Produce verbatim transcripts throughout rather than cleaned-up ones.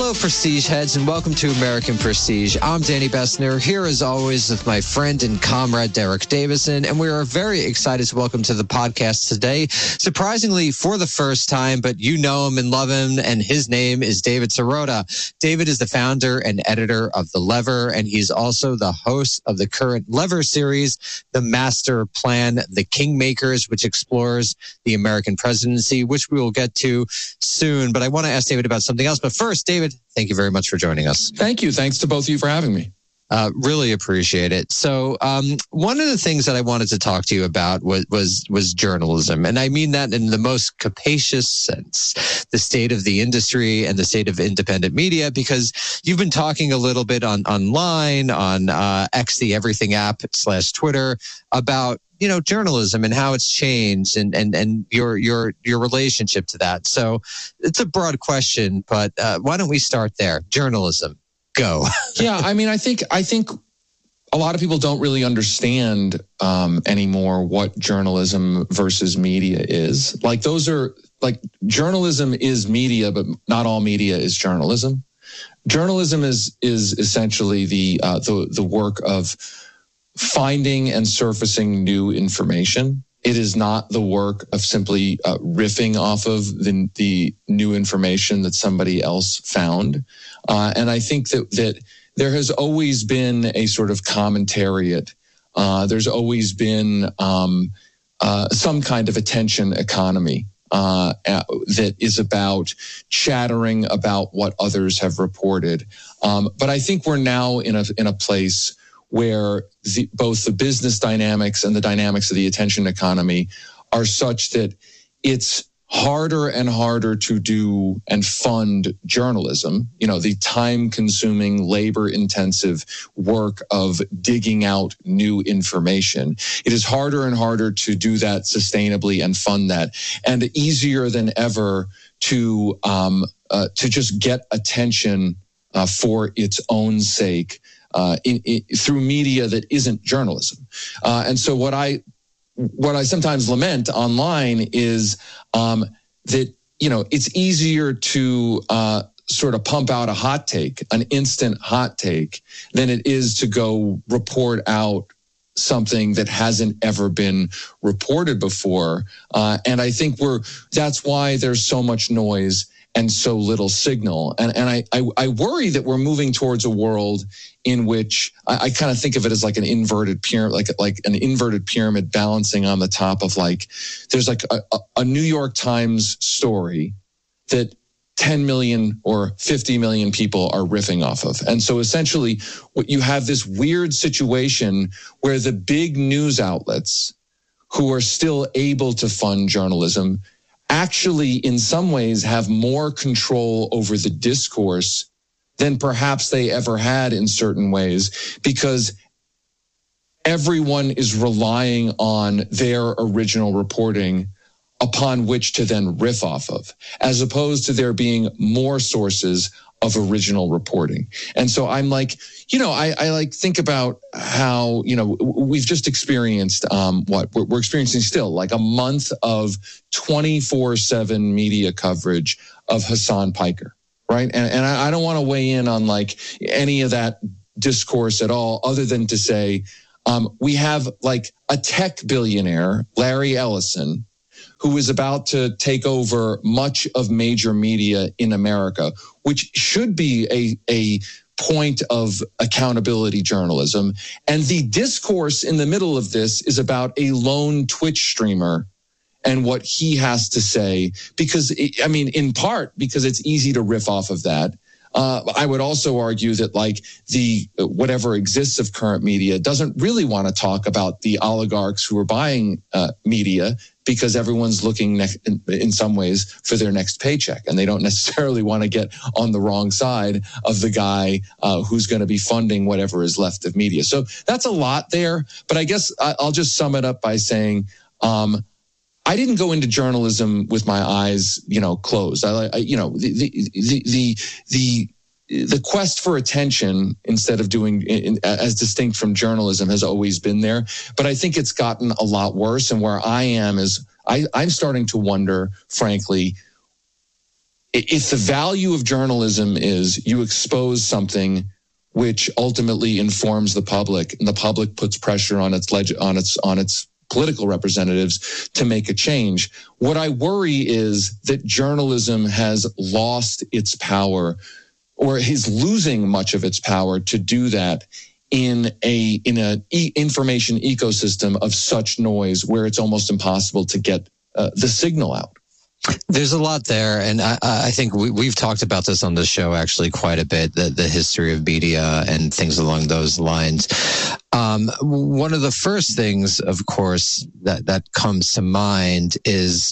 Hello, Prestige heads, and welcome to American Prestige. I'm Danny Bessner, here as always with my friend and comrade Derek Davison, and we are very excited to welcome to the podcast today, surprisingly for the first time, but you know him and love him, and his name is David Sirota. David is the founder and editor of The Lever, and he's also the host of the current Lever series, The Master Plan, The Kingmakers, which explores the American presidency, which we will get to soon. But I want to ask David about something else. But first, David, thank you very much for joining us. Thank you. Thanks to both of you for having me. Uh, really appreciate it. So um, one of the things that I wanted to talk to you about was, was was journalism. And I mean that in the most capacious sense, the state of the industry and the state of independent media, because you've been talking a little bit on online, on uh, X, the Everything app slash Twitter, about you know, journalism and how it's changed and, and, and your, your, your relationship to that. So it's a broad question, but uh, why don't we start there? Journalism, go. Yeah. I mean, I think, I think a lot of people don't really understand um, anymore what journalism versus media is. Like those are like journalism is media, but not all media is journalism. Journalism is, is essentially the, uh, the, the work of finding and surfacing new information. It is not the work of simply uh, riffing off of the, the new information that somebody else found. Uh, and I think that, that there has always been a sort of commentariat. Uh, there's always been um, uh, some kind of attention economy uh, that is about chattering about what others have reported. Um, but I think we're now in a in a place where the, both the business dynamics and the dynamics of the attention economy are such that it's harder and harder to do and fund journalism. You know, the time-consuming, labor-intensive work of digging out new information. It is harder and harder to do that sustainably and fund that, and easier than ever to um, uh, to just get attention uh, for its own sake. Uh, in, in, through media that isn't journalism. Uh, and so what I what I sometimes lament online is um, that, you know, it's easier to uh, sort of pump out a hot take, an instant hot take, than it is to go report out something that hasn't ever been reported before. Uh, and I think we're that's why there's so much noise and so little signal. And, and I, I, I worry that we're moving towards a world in which I, I kind of think of it as like an inverted pyramid, like, like an inverted pyramid balancing on the top of like, there's like a, a New York Times story that ten million or fifty million people are riffing off of. And so essentially what you have this weird situation where the big news outlets who are still able to fund journalism actually in some ways have more control over the discourse than perhaps they ever had in certain ways, because everyone is relying on their original reporting upon which to then riff off of, as opposed to there being more sources of original reporting. And so I'm like, you know, I, I like think about how, you know, we've just experienced um, what we're, we're experiencing still, like a month of twenty-four seven media coverage of Hasan Piker, right? And, and I, I don't want to weigh in on like any of that discourse at all, other than to say um, we have like a tech billionaire, Larry Ellison, who is about to take over much of major media in America, which should be a, a point of accountability journalism. And the discourse in the middle of this is about a lone Twitch streamer and what he has to say, because, it, I mean, in part, because it's easy to riff off of that. Uh, I would also argue that like the whatever exists of current media doesn't really want to talk about the oligarchs who are buying uh, media, because everyone's looking ne- in, in some ways for their next paycheck, and they don't necessarily want to get on the wrong side of the guy uh, who's going to be funding whatever is left of media. So that's a lot there, but I guess I'll just sum it up by saying um, I didn't go into journalism with my eyes, you know, closed. I, I you know, the the the the, the the quest for attention instead of doing in, as distinct from journalism has always been there. But I think it's gotten a lot worse. And where I am is I, I'm starting to wonder, frankly, what is if the value of journalism is you expose something which ultimately informs the public, and the public puts pressure on its leg- on its on its political representatives to make a change. What I worry is that journalism has lost its power, or is losing much of its power to do that in a in a e- information ecosystem of such noise, where it's almost impossible to get uh, the signal out. There's a lot there, and I, I think we, we've talked about this on the show actually quite a bit, the, the history of media and things along those lines. Um, one of the first things, of course, that, that comes to mind is,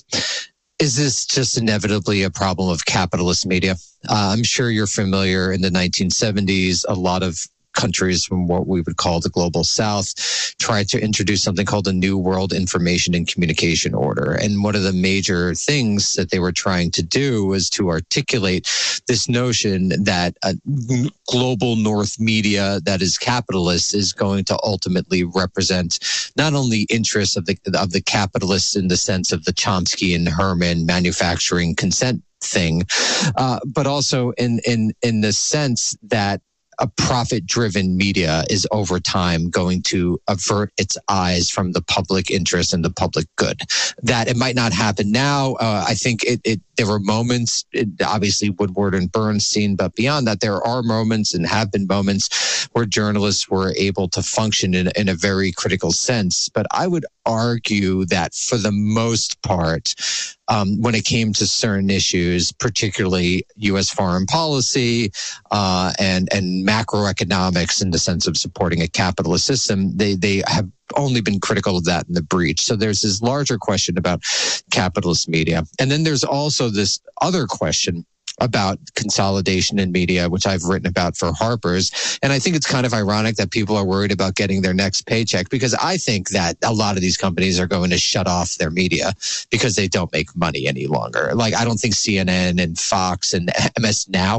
is this just inevitably a problem of capitalist media? Uh, I'm sure you're familiar in the nineteen seventies, a lot of countries from what we would call the global south tried to introduce something called the New World Information and Communication Order. And one of the major things that they were trying to do was to articulate this notion that a global North media that is capitalist is going to ultimately represent not only interests of the of the capitalists in the sense of the Chomsky and Herman manufacturing consent thing, uh, but also in in in the sense that a profit-driven media is over time going to avert its eyes from the public interest and the public good. That it might not happen now. Uh, I think it, it there were moments, it, obviously Woodward and Bernstein, but beyond that, there are moments and have been moments where journalists were able to function in, in a very critical sense. But I would argue that for the most part, um, when it came to certain issues, particularly U S foreign policy uh, and and macroeconomics in the sense of supporting a capitalist system, they they have only been critical of that in the breach. So there's this larger question about capitalist media. And then there's also this other question about consolidation in media, which I've written about for Harper's. And I think it's kind of ironic that people are worried about getting their next paycheck, because I think that a lot of these companies are going to shut off their media because they don't make money any longer. Like, I don't think C N N and Fox and M S Now,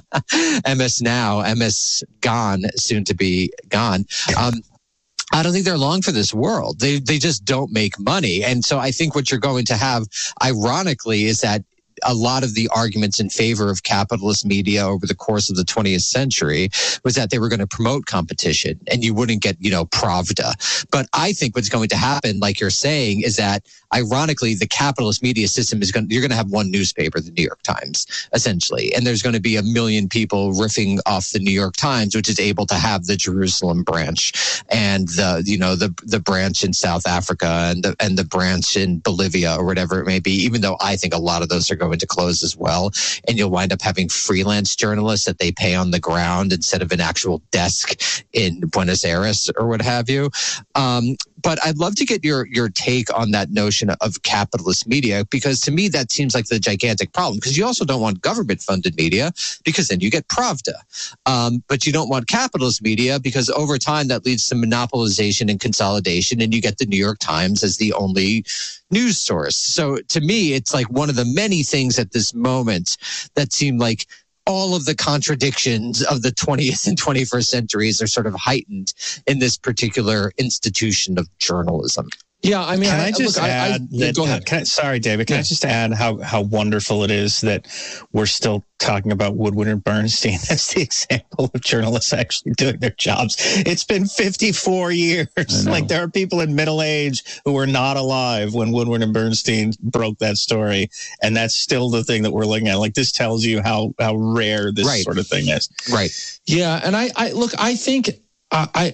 M S Now, M S Gone, soon to be gone. Um, I don't think they're long for this world. They they just don't make money. And so I think what you're going to have, ironically, is that a lot of the arguments in favor of capitalist media over the course of the twentieth century was that they were going to promote competition and you wouldn't get, you know, Pravda. But I think what's going to happen, like you're saying, is that ironically, the capitalist media system is going to, you're going to have one newspaper, the New York Times, essentially. And there's going to be a million people riffing off the New York Times, which is able to have the Jerusalem branch and the, you know, the, the branch in South Africa and the, and the branch in Bolivia or whatever it may be, even though I think a lot of those are going to close as well. And you'll wind up having freelance journalists that they pay on the ground instead of an actual desk in Buenos Aires or what have you. Um, but I'd love to get your, your take on that notion of capitalist media, because to me, that seems like the gigantic problem, because you also don't want government funded media because then you get Pravda. Um, but you don't want capitalist media because over time that leads to monopolization and consolidation, and you get the New York Times as the only news source. So to me, it's like one of the many things at this moment that seem like all of the contradictions of the twentieth and twenty-first centuries are sort of heightened in this particular institution of journalism. Yeah, I mean, can I, I just look, add I, I, that? Go ahead. Can I, sorry, David. Can yeah. I just add how how wonderful it is that we're still talking about Woodward and Bernstein as the example of journalists actually doing their jobs? It's been fifty-four years. Like, there are people in middle age who were not alive when Woodward and Bernstein broke that story, and that's still the thing that we're looking at. Like, this tells you how how rare this right. sort of thing is. Right. Yeah, and I, I look. I think uh, I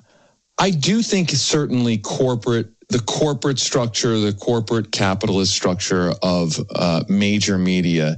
I do think certainly corporate. The corporate structure, the corporate capitalist structure of uh, major media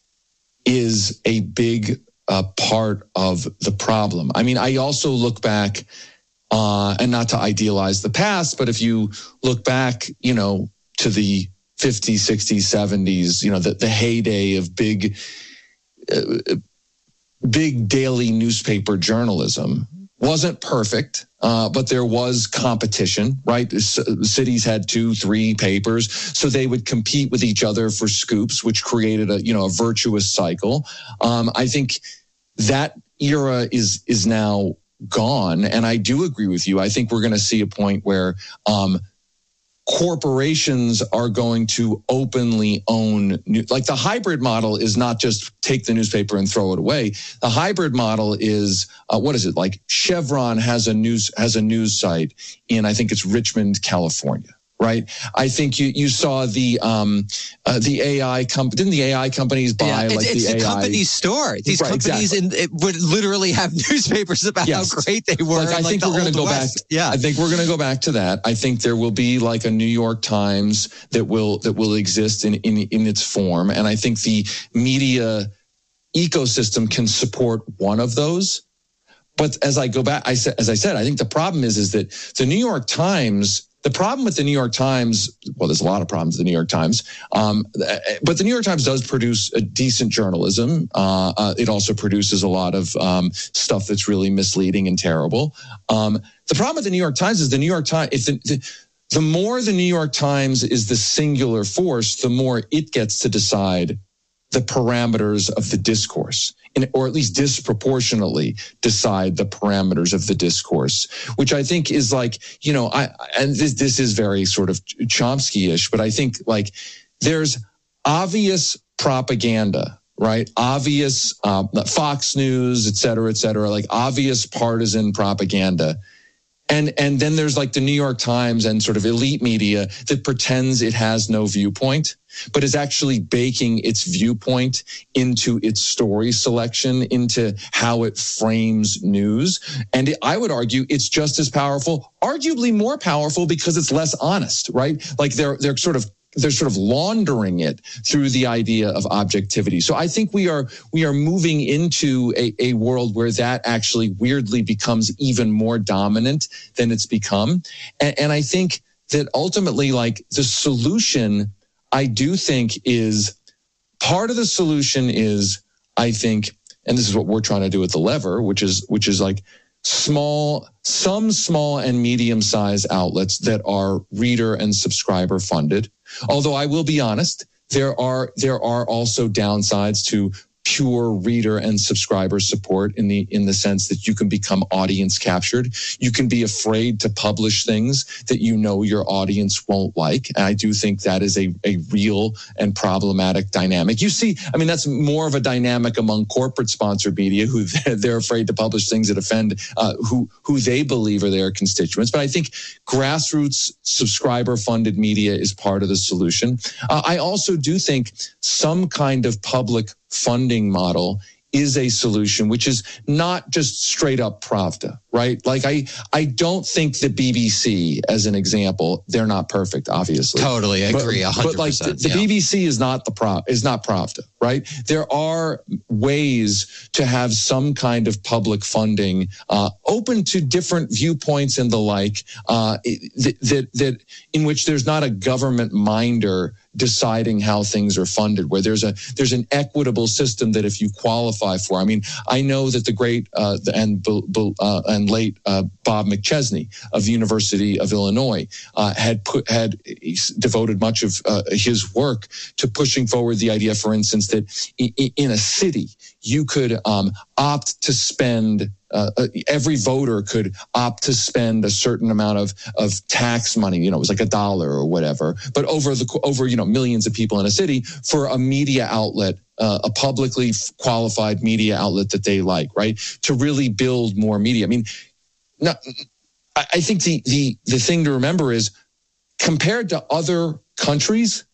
is a big uh, part of the problem. I mean, I also look back, uh, and not to idealize the past, but if you look back, you know, to the fifties, sixties, seventies, you know, the, the heyday of big, uh, big daily newspaper journalism. Wasn't perfect, uh, but there was competition, right? C- cities had two, three papers, so they would compete with each other for scoops, which created a, you know, a virtuous cycle. Um, I think that era is is now gone, and I do agree with you. I think we're going to see a point where um, corporations are going to openly own, like the hybrid model is not just take the newspaper and throw it away. The hybrid model is, uh, what is it? Like Chevron has a news, has a news site in, I think it's Richmond, California. Right. I think you, you saw the um uh, the A I company. Didn't the A I companies buy yeah, it's, like it's the, the A I company store? These right, companies exactly. in, it would literally have newspapers about yes. how great they were. Like, I like think we're going to go West. back. Yeah, I think we're going to go back to that. I think there will be like a New York Times that will that will exist in in in its form, and I think the media ecosystem can support one of those. But as I go back, I said, as I said, I think the problem is is that the New York Times. The problem with the New York Times, well, there's a lot of problems with the New York Times, um, but the New York Times does produce a decent journalism. Uh, uh, it also produces a lot of um, stuff that's really misleading and terrible. Um, the problem with the New York Times is the New York Times, if the, the, the more the New York Times is the singular force, the more it gets to decide the parameters of the discourse, or at least disproportionately decide the parameters of the discourse, which I think is like, you know, I, and this, this is very sort of Chomsky-ish, but I think like there's obvious propaganda, right? Obvious, um, Fox News, et cetera, et cetera, like obvious partisan propaganda. And, and then there's like the New York Times and sort of elite media that pretends it has no viewpoint, but is actually baking its viewpoint into its story selection, into how it frames news. And it, I would argue it's just as powerful, arguably more powerful because it's less honest, right? Like they're, they're sort of they're sort of laundering it through the idea of objectivity. So I think we are we are moving into a, a world where that actually weirdly becomes even more dominant than it's become. And, and I think that ultimately, like the solution, I do think is part of the solution is, I think, and this is what we're trying to do with the lever, which is which is like small, some small and medium-sized outlets that are reader and subscriber funded. Although I will be honest, there are there are also downsides to pure reader and subscriber support in the in the sense that you can become audience captured. You can be afraid to publish things that you know your audience won't like. And I do think that is a, a real and problematic dynamic. You see, I mean, that's more of a dynamic among corporate sponsored media who they're afraid to publish things that offend uh, who who they believe are their constituents. But I think grassroots subscriber funded media is part of the solution. Uh, I also do think some kind of public funding model is a solution, which is not just straight up Pravda, right? Like I, I don't think the B B C, as an example, they're not perfect, obviously. Totally, I agree, one hundred percent. But like the, the yeah. B B C is not the pro, is not Pravda, right? There are ways to have some kind of public funding, uh, open to different viewpoints and the like, uh, that, that that in which there's not a government minder deciding how things are funded, where there's a there's an equitable system that if you qualify for. I mean, I know that the great uh, and uh, and late uh, Bob McChesney of the University of Illinois uh, had put had devoted much of uh, his work to pushing forward the idea, for instance, that in a city you could um, opt to spend. Uh, every voter could opt to spend a certain amount of, of tax money. You know, it was like a dollar or whatever, but over the, over, you know, millions of people in a city for a media outlet, uh, a publicly qualified media outlet that they like, right? To really build more media. I mean, now, I think the, the, the thing to remember is compared to other countries,